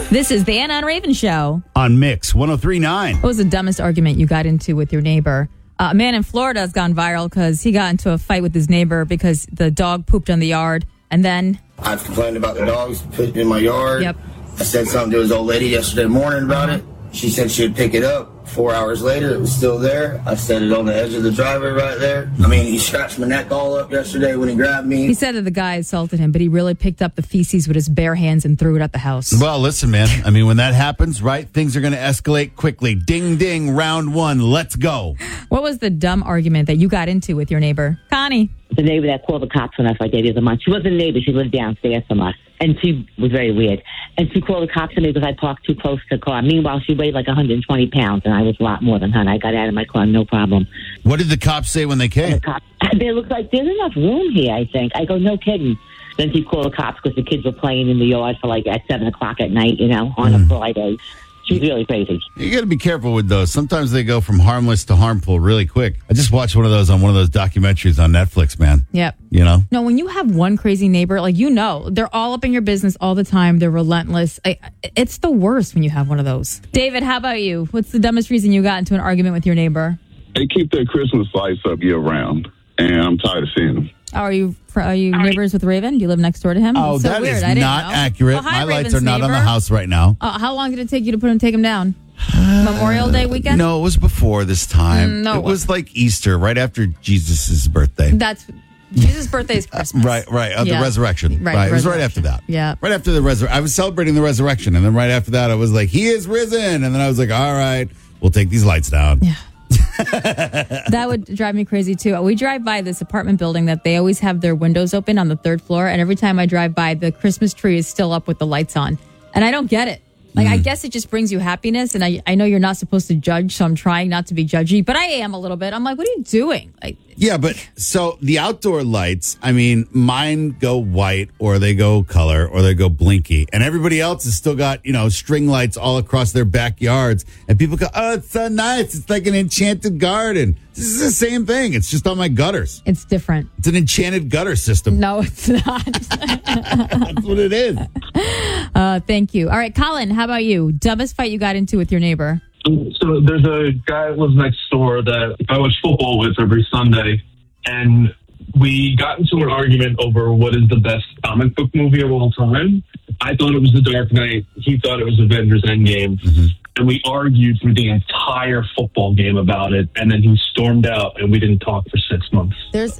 This is the Anna and Raven Show on Mix 103.9. What was the dumbest argument you got into with your neighbor? A man in Florida has gone viral because he got into a fight with his neighbor because the dog pooped on the yard. And then I've complained about the dogs pooping in my yard. Yep. I said something to his old lady yesterday morning about it. She said she would pick it up. 4 hours later, it was still there. I set it on the edge of the driveway right there. I mean, he scratched my neck all up yesterday when he grabbed me. He said that the guy assaulted him, but he really picked up the feces with his bare hands and threw it at the house. Well, listen, man. I mean, when that happens, right, things are going to escalate quickly. Ding, ding, round one. Let's go. What was the dumb argument that you got into with your neighbor? Connie. The neighbor that called the cops on us like the other month. She wasn't a neighbor. She lived downstairs from us. And she was very weird. And she called the cops on me because I parked too close to the car. Meanwhile, she weighed like 120 pounds, and I was a lot more than her. And I got out of my car, no problem. What did the cops say when they came? They looked like, there's enough room here, I think. I go, no kidding. Then she called the cops because the kids were playing in the yard for like at 7 o'clock at night, on a Friday. She's really crazy. You got to be careful with those. Sometimes they go from harmless to harmful really quick. I just watched one of those on one of those documentaries on Netflix, man. Yep. No, when you have one crazy neighbor, they're all up in your business all the time. They're relentless. It's the worst when you have one of those. David, how about you? What's the dumbest reason you got into an argument with your neighbor? They keep their Christmas lights up year round, and I'm tired of seeing them. Are you neighbors with Raven? Do you live next door to him? Oh, so that weird. is I didn't not know. accurate. Well, hi, My lights Raven's are not on the neighbor. house right now. How long did it take you to take him down? Memorial Day weekend? No, it was before this time. No, it was like Easter, right after Jesus' birthday. That's Jesus' birthday is Christmas. Right. The Yeah. resurrection. Right, It was right after that. Yeah. Right after the resurrection. I was celebrating the resurrection, and then right after that, I was like, he is risen. And then I was like, all right, we'll take these lights down. Yeah. That would drive me crazy too. We drive by this apartment building that they always have their windows open on the third floor, and every time I drive by, the Christmas tree is still up with the lights on, and I don't get it. I guess it just brings you happiness, and I know you're not supposed to judge, so I'm trying not to be judgy, but I am a little bit. I'm like, what are you doing? Yeah, but so the outdoor lights, I mean, mine go white or they go color or they go blinky. And everybody else has still got, string lights all across their backyards. And people go, oh, it's so nice. It's like an enchanted garden. This is the same thing. It's just on my gutters. It's different. It's an enchanted gutter system. No, it's not. That's what it is. Thank you. All right, Colin, how about you? Dumbest fight you got into with your neighbor? So there's a guy that lives next door that I watch football with every Sunday, and we got into an argument over what is the best comic book movie of all time. I thought it was The Dark Knight. He thought it was Avengers Endgame. Mm-hmm. And we argued through the entire football game about it, and then he stormed out, and we didn't talk for 6 months. There's